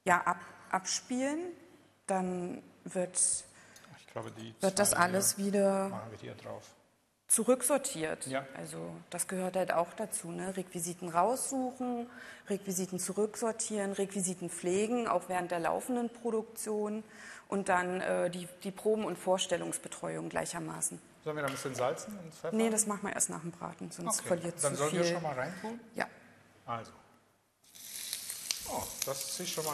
ja, abspielen. Dann wird Ich glaube, wird das alles wieder machen wir hier drauf. zurücksortiert. Ja. Also das gehört halt auch dazu. Ne? Requisiten raussuchen, Requisiten zurücksortieren, Requisiten pflegen, auch während der laufenden Produktion und dann die Proben- und Vorstellungsbetreuung gleichermaßen. Sollen wir da ein bisschen salzen und Pfeffer? Nee, das machen wir erst nach dem Braten, sonst verliert es zu Dann sollen viel. wir schon mal reintun? Ja. Also. Oh, das ist schon mal